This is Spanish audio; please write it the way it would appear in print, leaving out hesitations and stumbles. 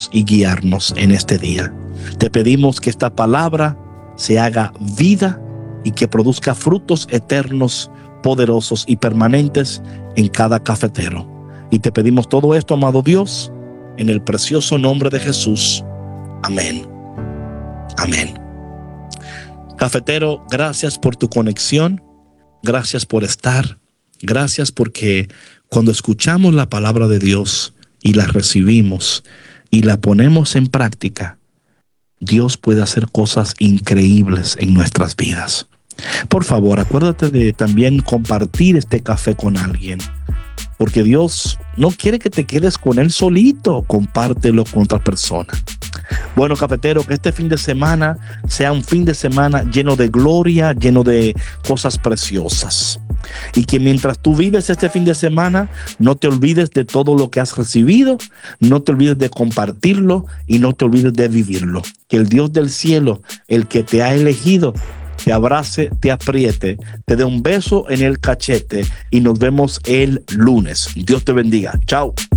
hablarnos y guiarnos en este día. Te pedimos que esta palabra se haga vida y que produzca frutos eternos, poderosos y permanentes en cada cafetero. Y te pedimos todo esto, amado Dios, en el precioso nombre de Jesús. Amén. Amén. Cafetero, gracias por tu conexión. Gracias por estar. Gracias porque cuando escuchamos la palabra de Dios y la recibimos y la ponemos en práctica, Dios puede hacer cosas increíbles en nuestras vidas. Por favor, acuérdate de también compartir este café con alguien, porque Dios no quiere que te quedes con él solito. Compártelo con otra persona. Bueno, cafetero, que este fin de semana sea un fin de semana lleno de gloria, lleno de cosas preciosas. Y que mientras tú vives este fin de semana, no te olvides de todo lo que has recibido, no te olvides de compartirlo y no te olvides de vivirlo. Que el Dios del cielo, el que te ha elegido, te abrace, te apriete, te dé un beso en el cachete y nos vemos el lunes. Dios te bendiga. Chao.